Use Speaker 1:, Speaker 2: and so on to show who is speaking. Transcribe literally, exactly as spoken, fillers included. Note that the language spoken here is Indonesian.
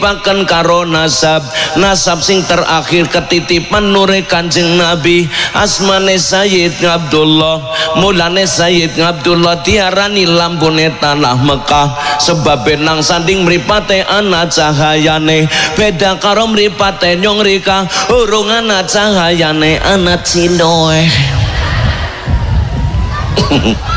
Speaker 1: Bahkan karo nasab nasab sing terakhir ketitipan nure Kanjeng Nabi asmane Sayyid Abdullah mulane Sayyid Abdullah diarani lampune tanah Mekah sebab benang sanding mripate ana cahayane beda karo mripate nyong rika urung ana cahayane ana cinoe